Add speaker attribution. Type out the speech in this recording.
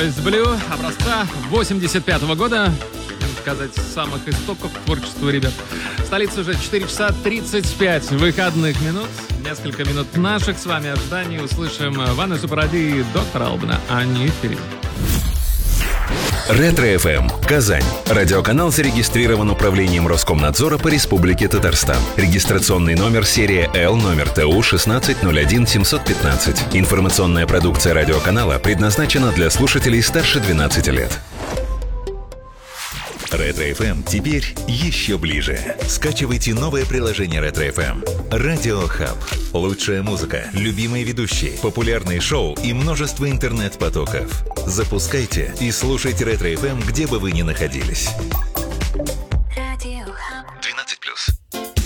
Speaker 1: Boys Blue, образца 85-го года, сказать, с самых истоков творчества ребят. В столице уже 4 часа 35 выходных минут. Несколько минут наших с вами ожиданий. Услышим Ванессу Паради и Доктора Албана. Они впереди.
Speaker 2: Ретро-ФМ. Казань. Радиоканал зарегистрирован Управлением Роскомнадзора по Республике Татарстан. Регистрационный номер серия Л, номер ТУ 1601715. Информационная продукция радиоканала предназначена для слушателей старше 12 лет. Ретро-ФМ теперь еще ближе. Скачивайте новое приложение Ретро-ФМ. Радио Хаб. Лучшая музыка, любимые ведущие, популярные шоу и множество интернет-потоков. Запускайте и слушайте Ретро-ФМ, где бы вы ни находились.